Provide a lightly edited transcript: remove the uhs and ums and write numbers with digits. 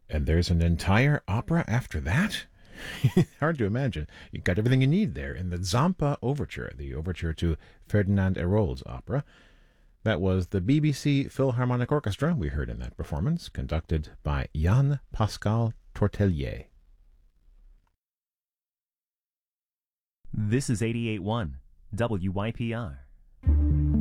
And there's an entire opera after that? Hard to imagine. You got everything you need there in the Zampa Overture, the overture to Ferdinand Hérold's opera. That was the BBC Philharmonic Orchestra we heard in that performance, conducted by Jan Pascal Tortelier. This is 88.1 WYPR.